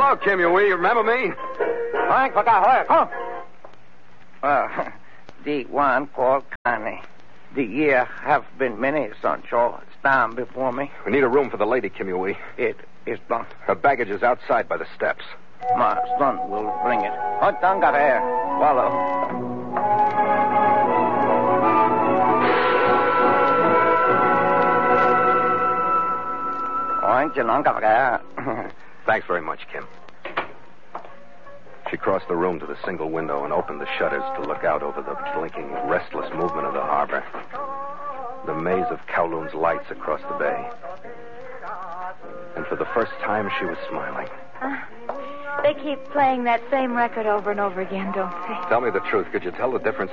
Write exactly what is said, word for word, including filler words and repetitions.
Hello, Kim Yui. Remember me? Frank, what the come. Well, the one called Connie. The year have been many, Sancho. It's down before me. We need a room for the lady, Kim Yui. It is done. Her baggage is outside by the steps. My son will bring it. Hot done got air. Follow. Thanks very much, Kim. She crossed the room to the single window and opened the shutters to look out over the blinking, restless movement of the harbor. The maze of Kowloon's lights across the bay. And for the first time, she was smiling. Uh, they keep playing that same record over and over again, don't they? Tell me the truth. Could you tell the difference